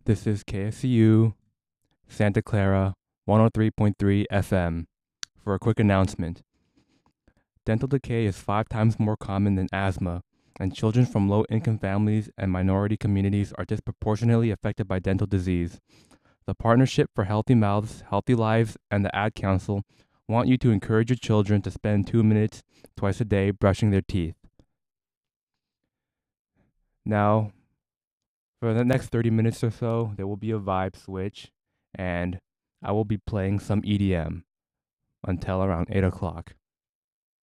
This is KSCU Santa Clara 103.3 FM. For a quick announcement, dental decay is 5 times more common than asthma, and children from low income families and minority communities are disproportionately affected by dental disease. The Partnership for Healthy Mouths, Healthy Lives, and the Ad Council want you to encourage your children to spend 2 minutes twice a day brushing their teeth. Now, for the next 30 minutes or so, there will be a vibe switch, and I will be playing some EDM until around 8 o'clock.